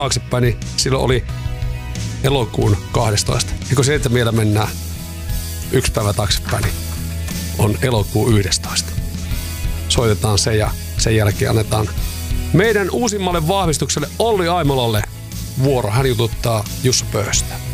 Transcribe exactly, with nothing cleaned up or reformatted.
taaksepäin, niin silloin oli elokuun kahdestoista. Ja kun sieltä vielä mennään yksi päivä taaksepäin, niin on elokuun yhdestoista. Soitetaan se ja sen jälkeen annetaan meidän uusimmalle vahvistukselle Olli Aimolalle vuoro. Hän jututtaa Jussa Pöyhöstä.